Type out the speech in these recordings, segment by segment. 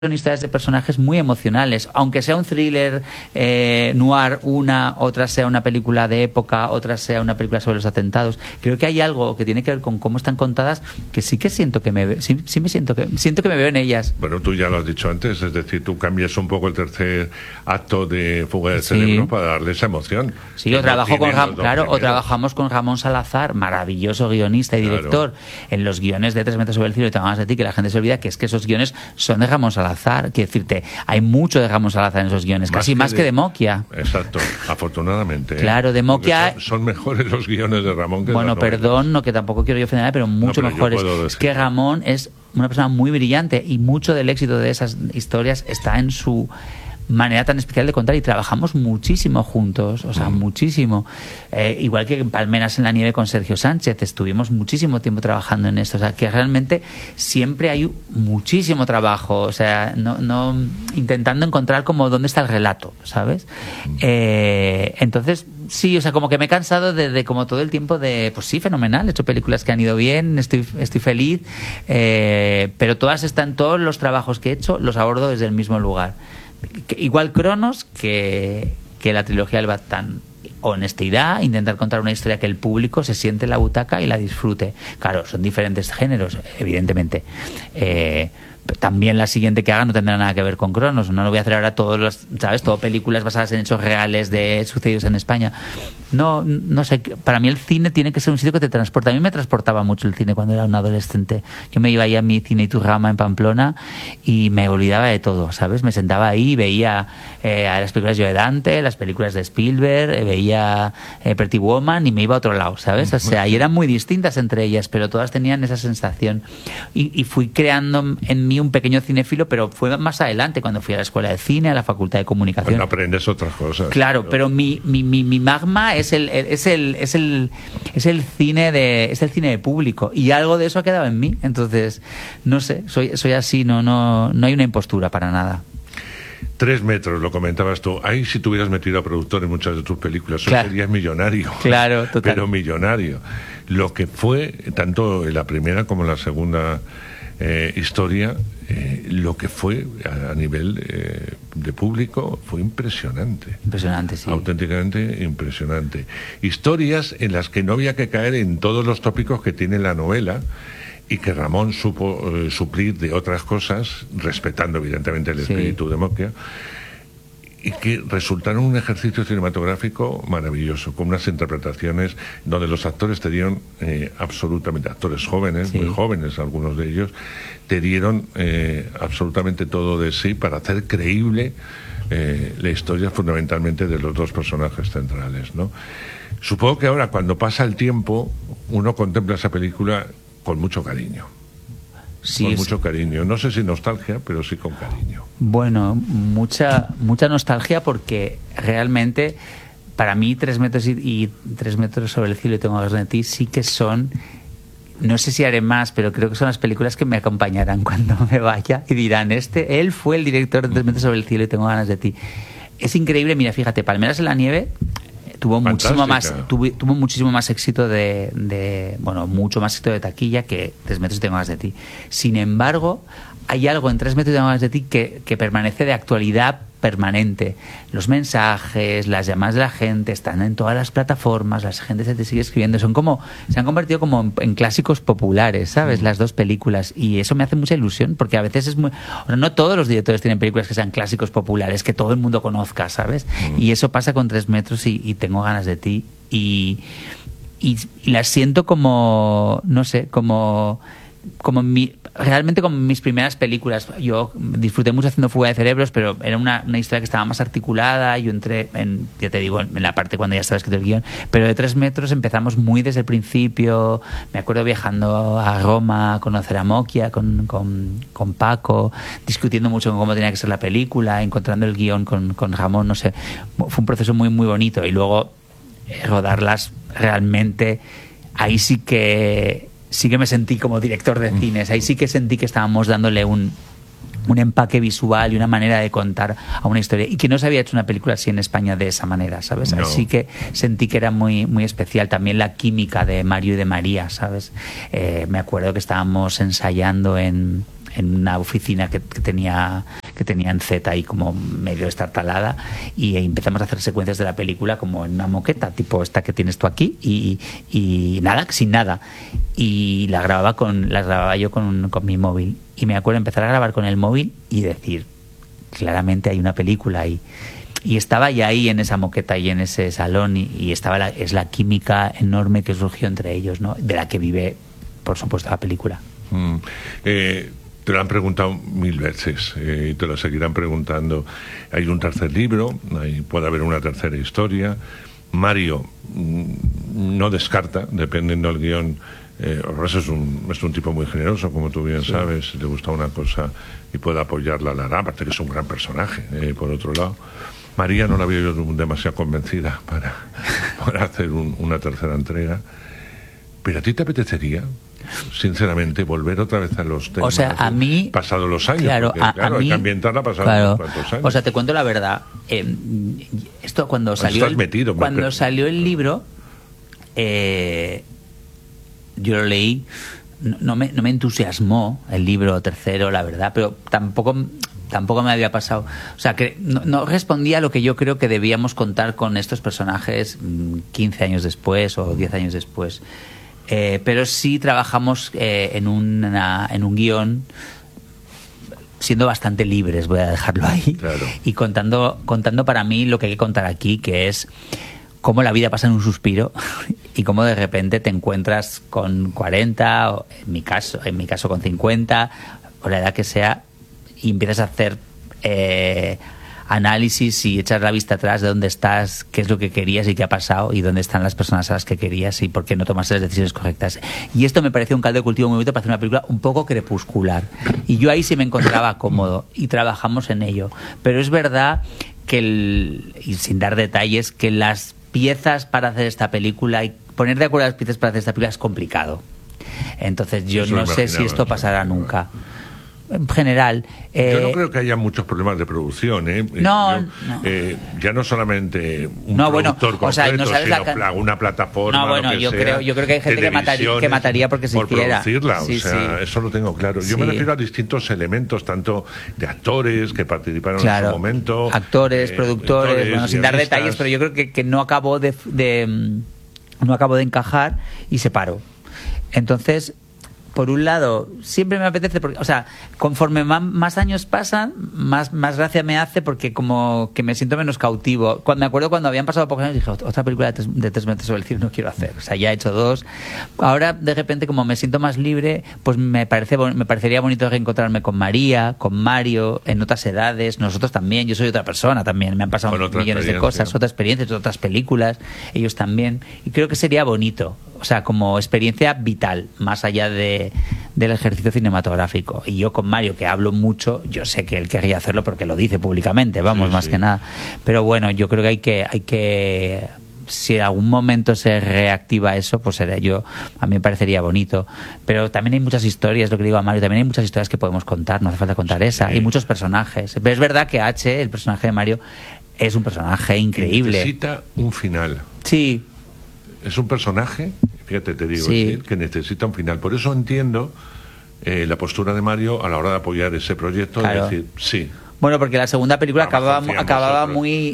son historias de personajes muy emocionales, aunque sea un thriller noir, otra sea una película de época, otra sea una película sobre los atentados. Creo que hay algo que tiene que ver con cómo están contadas que sí que siento que sí me siento que me veo en ellas. Bueno, tú ya lo has dicho antes, es decir, tú cambias un poco el tercer acto de Fuga del Cerebro para darle esa emoción. Sí, o trabajamos con Ramón Salazar, maravilloso guionista y director, en los guiones de 3 metros sobre el cielo y Tengo ganas de ti, que la gente se olvida que esos guiones son de Ramón Salazar. Quiero decirte, hay mucho de Ramón Salazar en esos guiones, casi más que de Moquia. Exacto, afortunadamente. Claro, de Moquia... Son mejores los guiones de Ramón que bueno, perdón, no, que tampoco quiero yo ofender, pero mucho mejores. Es que Ramón es una persona muy brillante y mucho del éxito de esas historias está en su manera tan especial de contar, y trabajamos muchísimo juntos, o sea, muchísimo. Igual que en Palmeras en la nieve con Sergio Sánchez, estuvimos muchísimo tiempo trabajando en esto, o sea, que realmente siempre hay muchísimo trabajo, o sea, no intentando encontrar como dónde está el relato, ¿sabes? Entonces, sí, o sea, como que me he cansado de como todo el tiempo de, pues sí, fenomenal, he hecho películas que han ido bien, estoy feliz, pero todos los trabajos que he hecho los abordo desde el mismo lugar. Igual Cronos que la trilogía del Batán. Honestidad, intentar contar una historia que el público se siente en la butaca y la disfrute. Claro, son diferentes géneros, evidentemente. También la siguiente que haga no tendrá nada que ver con Cronos. No lo voy a hacer ahora todo películas basadas en hechos reales de sucedidos en España. No sé, para mí el cine tiene que ser un sitio que te transporta. A mí me transportaba mucho el cine cuando era un adolescente. Yo me iba ahí a mi Cine Iturrama en Pamplona y me olvidaba de todo, ¿sabes? Me sentaba ahí y veía a las películas de Joe Dante, las películas de Spielberg, veía Pretty Woman y me iba a otro lado, ¿sabes? O sea, y eran muy distintas entre ellas, pero todas tenían esa sensación. Y fui creando en mí un pequeño cinéfilo, pero fue más adelante, cuando fui a la escuela de cine, a la facultad de comunicación. Cuando aprendes otras cosas. Claro, pero mi magma es el cine de público, y algo de eso ha quedado en mí. Entonces, no sé, soy así, no hay una impostura para nada. 3 metros, lo comentabas tú. Ahí, si te hubieras metido a productor en muchas de tus películas, serías millonario. Claro, total. Pero millonario. Lo que fue, tanto en la primera como en la segunda historia, lo que fue a nivel de público fue impresionante. Impresionante, sí. Auténticamente impresionante. Historias en las que no había que caer en todos los tópicos que tiene la novela, y que Ramón supo suplir de otras cosas, respetando evidentemente el espíritu de Moquia, y que resultaron un ejercicio cinematográfico maravilloso, con unas interpretaciones donde los actores te dieron absolutamente, actores jóvenes, muy jóvenes algunos de ellos, te dieron absolutamente todo de sí para hacer creíble la historia, fundamentalmente de los dos personajes centrales, ¿no? Supongo que ahora, cuando pasa el tiempo, uno contempla esa película con mucho cariño. Sí, con mucho cariño. No sé si nostalgia, pero sí con cariño. Bueno, mucha nostalgia, porque realmente para mí 3 metros y 3 metros sobre el cielo y Tengo ganas de ti sí que son, no sé si haré más, pero creo que son las películas que me acompañarán cuando me vaya y dirán, él fue el director de 3 metros sobre el cielo y Tengo ganas de ti. Es increíble, mira, fíjate, Palmeras en la nieve tuvo muchísimo más éxito mucho más éxito de taquilla que 3 metros y Tengo ganas de ti. Sin embargo, hay algo en 3 metros y Tengo ganas de ti que permanece de actualidad permanente. Los mensajes, las llamadas de la gente están en todas las plataformas, la gente se te sigue escribiendo, se han convertido como en clásicos populares, ¿sabes? Las dos películas, y eso me hace mucha ilusión, porque a veces no todos los directores tienen películas que sean clásicos populares, que todo el mundo conozca, ¿sabes? Y eso pasa con 3 metros y Tengo ganas de ti, y las siento como, no sé, realmente como mis primeras películas. Yo disfruté mucho haciendo Fuga de Cerebros, pero era una historia que estaba más articulada. Yo entré ya te digo, en la parte cuando ya estaba escrito el guión, pero de 3 metros empezamos muy desde el principio. Me acuerdo viajando a Roma a conocer a Moquia con Paco, discutiendo mucho con cómo tenía que ser la película, encontrando el guión con Ramón, no sé, fue un proceso muy muy bonito, y luego rodarlas realmente, ahí sí que me sentí como director de cines. Ahí sí que sentí que estábamos dándole un empaque visual y una manera de contar a una historia, y que no se había hecho una película así en España de esa manera, ¿sabes? No. Así que sentí que era muy, muy especial. También la química de Mario y de María, ¿sabes? Me acuerdo que estábamos ensayando en en una oficina que tenía en Z ahí como medio estartalada, y empezamos a hacer secuencias de la película como en una moqueta tipo esta que tienes tú aquí, y nada, sin nada, y las grababa yo con mi móvil, y me acuerdo empezar a grabar con el móvil y decir, claramente hay una película ahí. Y estaba ya ahí en esa moqueta y en ese salón, y estaba es la química enorme que surgió entre ellos, ¿no? De la que vive, por supuesto, la película. Te lo han preguntado 1000 veces y te lo seguirán preguntando. Hay un tercer libro, puede haber una tercera historia. Mario no descarta, dependiendo del guión. Es un tipo muy generoso, como tú bien sabes. Si le gusta una cosa y puede apoyarla, la hará. Aparte que es un gran personaje, por otro lado. María no la veo yo demasiado convencida para hacer una tercera entrega. ¿Pero a ti te apetecería, sinceramente, volver otra vez a los temas? O sea, a mí... Pasados los años, claro, porque, hay que ambientarla pasados cuantos años. O sea, te cuento la verdad. Esto cuando salió salió el libro, yo lo leí, no me entusiasmó el libro tercero, la verdad, pero tampoco me había pasado. O sea, que no respondía a lo que yo creo que debíamos contar con estos personajes 15 años después o 10 años después. Pero sí trabajamos en un guión siendo bastante libres, voy a dejarlo ahí. Claro. Y contando para mí lo que hay que contar aquí, que es cómo la vida pasa en un suspiro y cómo de repente te encuentras con 40, o en mi caso con 50, o la edad que sea, y empiezas a hacer análisis y echar la vista atrás de dónde estás, qué es lo que querías y qué ha pasado, y dónde están las personas a las que querías y por qué no tomaste las decisiones correctas. Y esto me pareció un caldo de cultivo muy bonito para hacer una película un poco crepuscular. Y yo ahí sí me encontraba cómodo y trabajamos en ello. Pero es verdad que, y sin dar detalles, que las piezas para hacer esta película y poner de acuerdo las piezas para hacer esta película es complicado. Entonces yo no sé si esto pasará nunca. En general... yo no creo que haya muchos problemas de producción, ya no solamente un productor concreto, sino una plataforma, yo creo que hay gente que mataría porque se hiciera. Producirla, eso lo tengo claro. Yo me refiero a distintos elementos, tanto de actores que participaron en su momento, actores, productores, sin dar detalles, pero yo creo que no acabó de encajar y se paró. Entonces, por un lado, siempre me apetece, porque, o sea, conforme más años pasan, más gracia me hace, porque como que me siento menos cautivo. Me acuerdo cuando habían pasado pocos años, dije, otra película de 3 metros sobre el cielo no quiero hacer. O sea, ya he hecho 2. Ahora, de repente, como me siento más libre, pues me parecería bonito reencontrarme con María, con Mario, en otras edades. Nosotros también, yo soy otra persona también. Me han pasado millones de cosas, otras experiencias, otras películas, ellos también. Y creo que sería bonito. O sea, como experiencia vital, más allá del ejercicio cinematográfico. Y yo con Mario, que hablo mucho, yo sé que él querría hacerlo porque lo dice públicamente, más que nada. Pero bueno, yo creo que hay que si en algún momento se reactiva eso, pues a mí me parecería bonito. Pero también hay muchas historias, lo que digo a Mario, también hay muchas historias que podemos contar, no hace falta contar esa. Hay muchos personajes. Pero es verdad que H, el personaje de Mario, es un personaje increíble. Necesita un final. Sí. Es un personaje, fíjate, te digo, que necesita un final. Por eso entiendo la postura de Mario a la hora de apoyar ese proyecto, claro. De decir, sí. Bueno, porque la segunda película acababa muy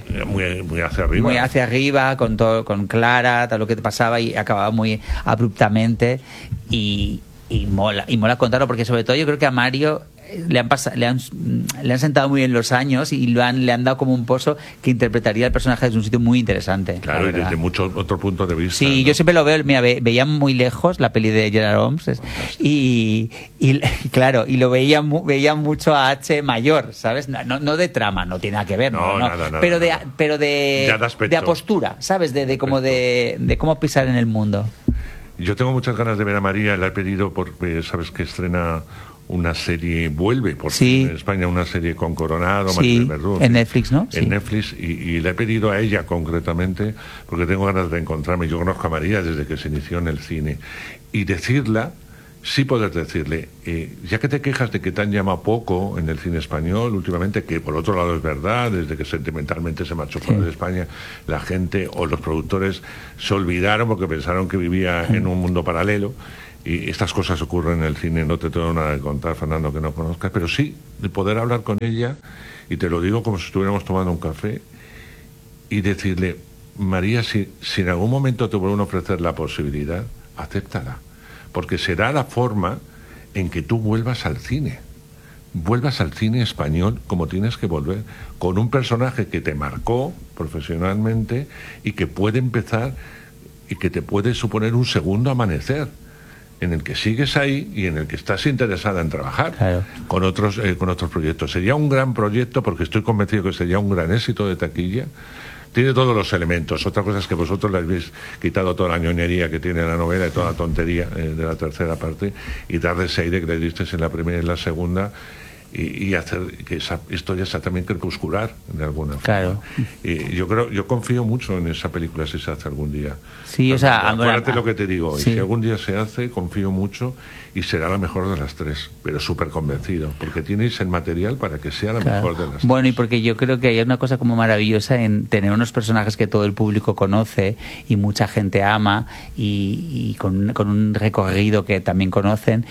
hacia arriba. Muy hacia arriba, con Clara, tal lo que te pasaba, y acababa muy abruptamente, y mola contarlo, porque sobre todo yo creo que a Mario le han sentado muy bien los años y le han dado como un pozo que interpretaría el personaje desde un sitio muy interesante. Claro, y desde muchos otros puntos de vista. Sí, ¿no? Yo siempre lo veo, mira, veía muy lejos la peli de Gerard Holmes y claro, y lo veía mucho a H mayor, ¿sabes? No de trama, no tiene nada que ver, nada, pero de postura, ¿sabes? De cómo pisar en el mundo. Yo tengo muchas ganas de ver a María, la he pedido porque sabes que estrena una serie, vuelve por fin en España, una serie con Coronado, en Netflix, ¿no? En Netflix, y le he pedido a ella concretamente porque tengo ganas de encontrarme. Yo conozco a María desde que se inició en el cine, y decirla, sí poder decirle, ya que te quejas de que te han llamado poco en el cine español últimamente, que por otro lado es verdad, desde que sentimentalmente se marchó fuera de España, la gente o los productores se olvidaron porque pensaron que vivía en un mundo paralelo. Y estas cosas ocurren en el cine, no te tengo nada que contar, Fernando, que no conozcas, pero sí de poder hablar con ella, y te lo digo como si estuviéramos tomando un café, y decirle, María, si en algún momento te vuelven a ofrecer la posibilidad, acéptala, porque será la forma en que tú vuelvas al cine español como tienes que volver, con un personaje que te marcó profesionalmente y que puede empezar y que te puede suponer un segundo amanecer en el que sigues ahí y en el que estás interesada en trabajar. Claro. con otros proyectos. Sería un gran proyecto, porque estoy convencido que sería un gran éxito de taquilla. Tiene todos los elementos. Otra cosa es que vosotros le habéis quitado toda la ñoñería que tiene la novela y toda la tontería de la tercera parte, y darle ese aire que le disteis en la primera y en la segunda, y hacer que esa historia sea también crepuscular de alguna forma. Claro. Y yo confío mucho en esa película si se hace algún día. Sí, o sea, acuérdate lo que te digo, sí. Y si algún día se hace, confío mucho, y será la mejor de las tres, pero súper convencido, porque tienes el material para que sea la mejor de las tres. Bueno, y porque yo creo que hay una cosa como maravillosa en tener unos personajes que todo el público conoce y mucha gente ama, y con un recorrido que también conocen,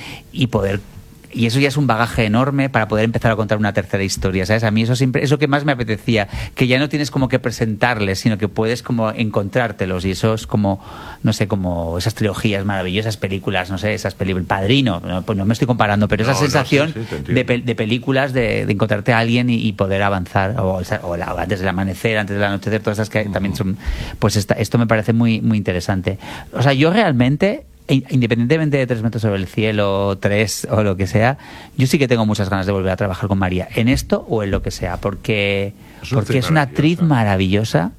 y eso ya es un bagaje enorme para poder empezar a contar una tercera historia, ¿sabes? A mí eso siempre, eso que más me apetecía, que ya no tienes como que presentarles, sino que puedes como encontrártelos, y eso es como, no sé, como esas trilogías maravillosas, películas, no sé, esas películas, El Padrino, no, pues no me estoy comparando, pero esa sensación de películas, de encontrarte a alguien y poder avanzar, o antes del amanecer, antes del anochecer, todas esas que también son, pues esto me parece muy, muy interesante. O sea, yo realmente, independientemente de 3 metros sobre el cielo, 3 o lo que sea, yo sí que tengo muchas ganas de volver a trabajar con María, en esto o en lo que sea, porque es una actriz maravillosa,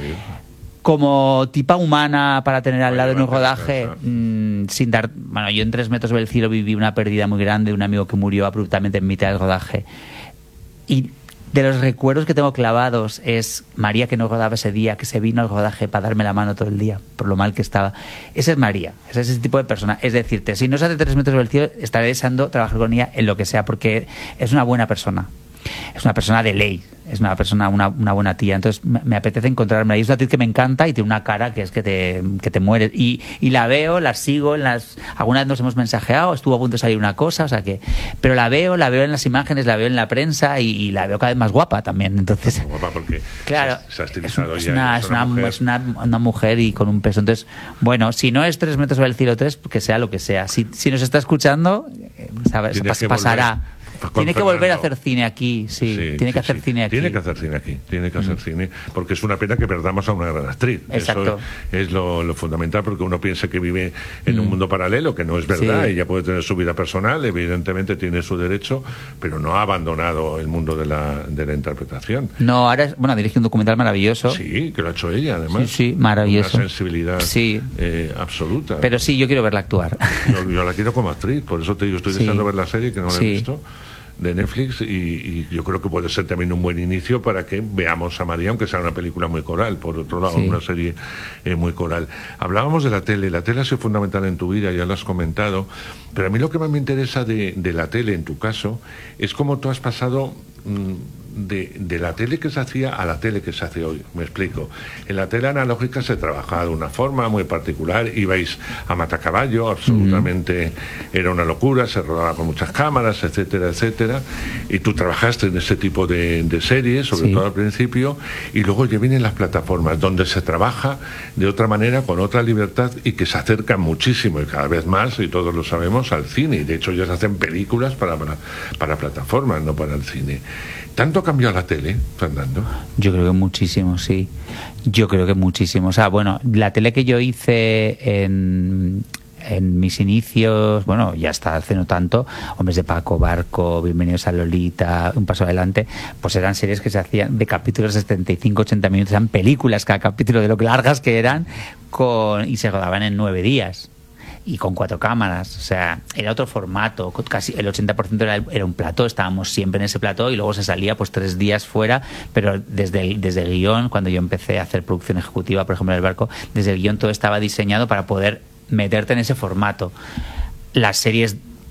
como tipa humana para tener al lado en un rodaje, sin dar... Bueno, yo en 3 metros sobre el cielo viví una pérdida muy grande de un amigo que murió abruptamente en mitad del rodaje, y de los recuerdos que tengo clavados es María, que no rodaba ese día, que se vino al rodaje para darme la mano todo el día, por lo mal que estaba. Esa es María, ese es ese tipo de persona. Es decirte, si no se hace 3 metros sobre el cielo, estaré deseando trabajar con ella en lo que sea, porque es una buena persona. Es una persona de ley, es una persona, una buena tía. Entonces me apetece encontrarme ahí. Es una actriz que me encanta y tiene una cara que es que te mueres. Y la veo, la sigo, alguna vez nos hemos mensajeado, estuvo a punto de salir una cosa, o sea que... Pero la veo en las imágenes, la veo en la prensa, y la veo cada vez más guapa también. Entonces, más guapa porque claro, se ha estilizado es una mujer y con un peso. Entonces, bueno, si no es 3 metros sobre el cielo 3, que sea lo que sea. Si nos está escuchando, ¿sabes? Pasará. Tiene que volver a hacer cine aquí, tiene que hacer cine aquí. Tiene que hacer cine, porque es una pena que perdamos a una gran actriz. Exacto. Eso es lo fundamental, porque uno piensa que vive en un mundo paralelo, que no es verdad. Ella puede tener su vida personal, evidentemente tiene su derecho, pero no ha abandonado el mundo de la interpretación. No, ahora ha dirigido un documental maravilloso. Sí, que lo ha hecho ella, además. Sí, maravilloso. Una sensibilidad absoluta. Pero sí, yo quiero verla actuar. Yo la quiero como actriz, por eso te digo, estoy deseando ver la serie, que no la he visto, de Netflix, y yo creo que puede ser también un buen inicio para que veamos a María, aunque sea una película muy coral, por otro lado, una serie muy coral. Hablábamos de la tele ha sido fundamental en tu vida, ya lo has comentado, pero a mí lo que más me interesa de la tele, en tu caso, es cómo tú has pasado de la tele que se hacía a la tele que se hace hoy. Me explico. En la tele analógica se trabajaba de una forma muy particular, ibais a matacaballo, absolutamente era una locura, se rodaba con muchas cámaras, etcétera, etcétera, y tú trabajaste en ese tipo de series, sobre todo al principio, y luego ya vienen las plataformas, donde se trabaja de otra manera, con otra libertad, y que se acercan muchísimo, y cada vez más, y todos lo sabemos, al cine, y de hecho ya se hacen películas para plataformas, no para el cine. ¿Tanto cambió la tele, Fernando? Yo creo que muchísimo, sí. Yo creo que muchísimo. O sea, bueno, la tele que yo hice en mis inicios, bueno, ya hasta hace no tanto, Hombres de Paco, Barco, Bienvenidos a Lolita, Un Paso Adelante, pues eran series que se hacían de capítulos de 75-80 minutos, eran películas cada capítulo, de lo largas que eran, y se rodaban en 9 días. Y con 4 cámaras, o sea, era otro formato, casi el 80% era un plató, estábamos siempre en ese plató, y luego se salía pues 3 días fuera, pero desde el guión, cuando yo empecé a hacer producción ejecutiva, por ejemplo, en El Barco, desde el guión todo estaba diseñado para poder meterte en ese formato. Las series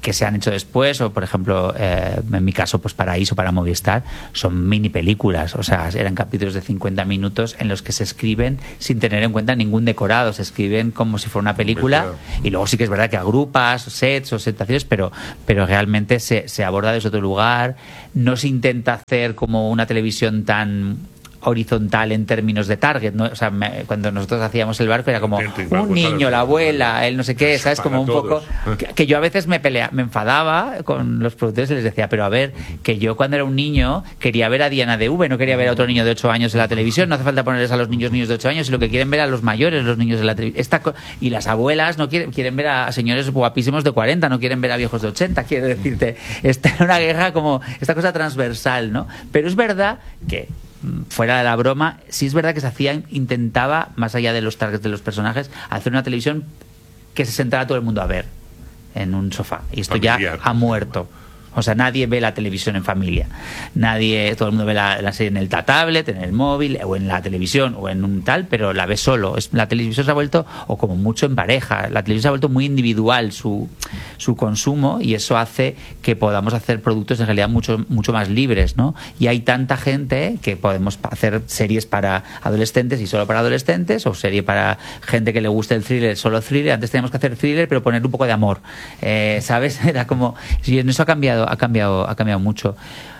que se han hecho después, o por ejemplo, en mi caso, pues Paraíso para Movistar, son mini películas, o sea, eran capítulos de 50 minutos en los que se escriben sin tener en cuenta ningún decorado, se escriben como si fuera una película, y luego sí que es verdad que agrupas sets o situaciones, pero realmente se aborda desde otro lugar, no se intenta hacer como una televisión tan horizontal en términos de target, ¿no? O sea, cuando nosotros hacíamos El Barco era como un niño, la abuela, el no sé qué, ¿sabes? Como un poco que yo a veces me enfadaba con los productores y les decía, pero a ver, que yo cuando era un niño quería ver a Diana de V, no quería ver a otro niño de 8 años en la televisión, no hace falta ponerles a los niños de 8 años, y lo que quieren ver a los mayores, los niños de la televisión. Y las abuelas no quieren ver a señores guapísimos de 40, no quieren ver a viejos de 80, quiero decirte. Esta era una guerra como esta cosa transversal, ¿no? Pero es verdad que fuera de la broma, sí es verdad que intentaba, más allá de los targets de los personajes, hacer una televisión que se sentara todo el mundo a ver en un sofá. Y esto familiar, ya ha muerto. O sea, nadie ve la televisión en familia. Todo el mundo ve la serie en el tablet, en el móvil, o en la televisión, o en un tal, pero la ve solo. La televisión se ha vuelto, o como mucho en pareja, la televisión se ha vuelto muy individual su consumo, y eso hace que podamos hacer productos en realidad mucho más libres, ¿no? Y hay tanta gente que podemos hacer series para adolescentes y solo para adolescentes, o serie para gente que le guste el thriller, solo thriller. Antes teníamos que hacer thriller, pero poner un poco de amor. ¿Sabes? Era como... Y en eso ha cambiado mucho.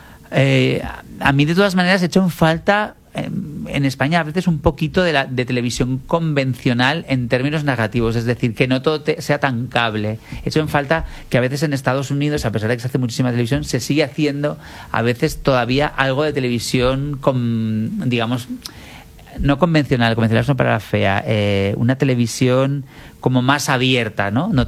A mí, de todas maneras, he hecho en falta en España a veces un poquito de televisión convencional en términos narrativos, es decir, que no todo sea tan cable. He hecho en falta que a veces en Estados Unidos, a pesar de que se hace muchísima televisión, se sigue haciendo a veces todavía algo de televisión digamos, no convencional es una palabra fea, una televisión como más abierta, ¿no? No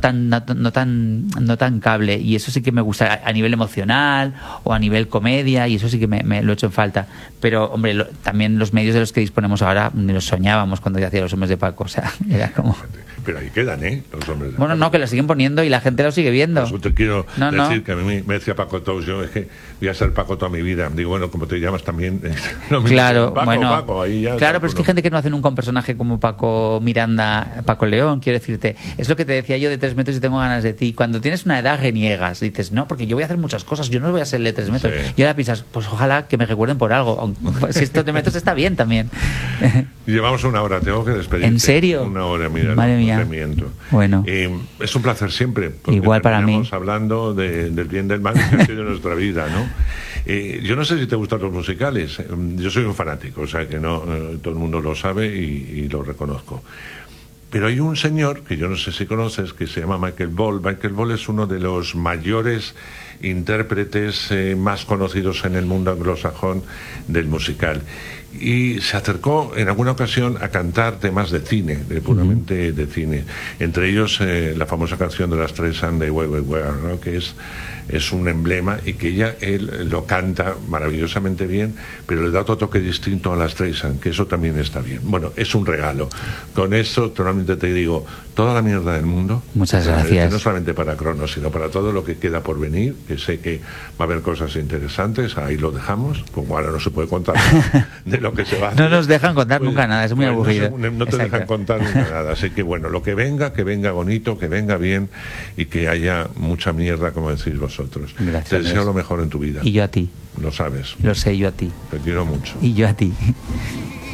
tan cable, y eso sí que me gusta a nivel emocional o a nivel comedia, y eso sí que me lo he hecho en falta. Pero, hombre, también los medios de los que disponemos ahora ni los soñábamos cuando yo hacía Los Hombres de Paco, o sea, era como... Pero ahí quedan, Los Hombres de Paco. Bueno, no, que lo siguen poniendo y la gente lo sigue viendo. Eso te quiero decir que a mí me decía Paco Tous, yo es que voy a ser Paco toda mi vida. Digo, bueno, como te llamas también... Claro, Paco, ahí ya claro, pero es que hay gente que no hace nunca un personaje como Paco Miranda, Paco León, quiero decirte. Es lo que te decía yo de 3 metros y tengo ganas de ti. Cuando tienes una edad reniegas, dices, no, porque yo voy a hacer muchas cosas, yo no voy a ser el de 3 metros. Sí. Y ahora piensas, pues ojalá que me recuerden por algo. Si estos 3 metros está bien también. Llevamos 1 hora, tengo que despedirte. ¿En serio? 1 hora, mira. Madre mía. No te miento. Bueno. Es un placer siempre. Igual para mí. Estamos hablando del bien, del mal de nuestra vida, ¿no? Yo no sé si te gustan los musicales. Yo soy un fanático, o sea que no todo el mundo lo sabe y lo reconozco. Pero hay un señor que yo no sé si conoces, que se llama Michael Ball. Michael Ball es uno de los mayores intérpretes más conocidos en el mundo anglosajón del musical. Y se acercó en alguna ocasión a cantar temas de cine, puramente de cine. Entre ellos la famosa canción de las Streisand de Where We Were, ¿no? Que es un emblema, y que él lo canta maravillosamente bien, pero le da otro toque distinto a las Streisand, que eso también está bien. Bueno, es un regalo. Con eso, totalmente te digo, toda la mierda del mundo. Muchas gracias. No solamente para Cronos, sino para todo lo que queda por venir, que sé que va a haber cosas interesantes, ahí lo dejamos, como ahora no se puede contar de lo que se va a hacer. No nos dejan contar nunca nada, es muy aburrido. No te dejan contar nunca nada, así que bueno, lo que venga bonito, que venga bien, y que haya mucha mierda, como decís vosotros. Gracias. Te deseo lo mejor en tu vida. Y yo a ti. Lo sabes. Lo sé, yo a ti. Te quiero mucho. Y yo a ti.